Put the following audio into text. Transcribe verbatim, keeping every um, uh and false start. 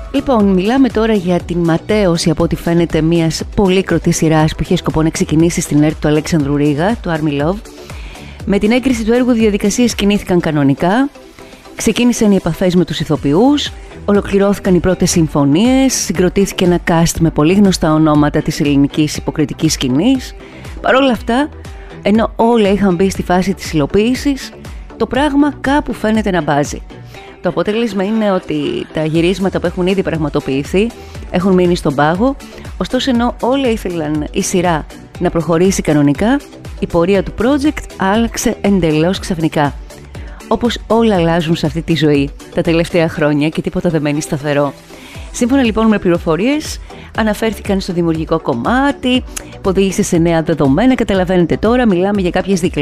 Λοιπόν, μιλάμε τώρα για την ματέωση, από ό,τι φαίνεται, μιας πολύκροτης σειράς που είχε σκοπό να ξεκινήσει στην ΕΡΤ του Αλέξανδρου Ρήγα, του Army Love. Με την έγκριση του έργου, διαδικασίες κινήθηκαν κανονικά, ξεκίνησαν οι επαφές με τους ηθοποιούς, ολοκληρώθηκαν οι πρώτες συμφωνίες, συγκροτήθηκε ένα cast με πολύ γνωστά ονόματα της ελληνικής υποκριτικής σκηνής. Παρ' όλα αυτά, ενώ όλα είχαν μπει στη φάση της υλοποίησης, το πράγμα κάπου φαίνεται να μπάζει. Το αποτέλεσμα είναι ότι τα γυρίσματα που έχουν ήδη πραγματοποιηθεί έχουν μείνει στον πάγο, ωστόσο ενώ όλοι ήθελαν η σειρά να προχωρήσει κανονικά, η πορεία του project άλλαξε εντελώς ξαφνικά. Όπως όλα αλλάζουν σε αυτή τη ζωή τα τελευταία χρόνια και τίποτα δεν μένει σταθερό. Σύμφωνα λοιπόν με πληροφορίες, αναφέρθηκαν στο δημιουργικό κομμάτι, που οδήγησε σε νέα δεδομένα. Καταλαβαίνετε τώρα, μιλάμε για κάποιες δικλείδες